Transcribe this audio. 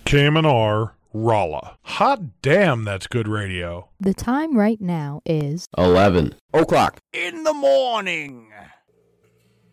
KMNR, Rolla. Hot damn, that's good radio. The time right now is 11 o'clock in the morning.